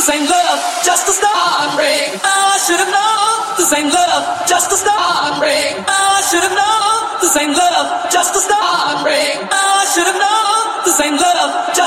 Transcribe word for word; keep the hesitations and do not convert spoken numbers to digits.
this ain't love, just a start break. I should have known this ain't love, just a start break. I should have known this ain't love, just a start break. I should have known this ain't love.